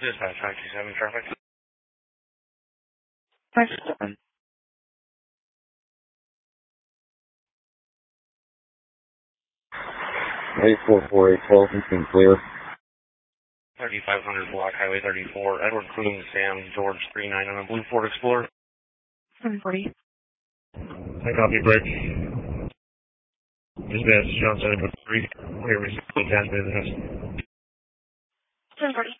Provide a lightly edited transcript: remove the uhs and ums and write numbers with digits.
Dispatch 527 traffic. 527. 844812, clear. 3500 block, Highway 34, Edward Coombs, Sam, George 39 on a blue Ford Explorer. 740. I copy, Brick. Dispatch Johnson, 3. Where is the 10 business? 740.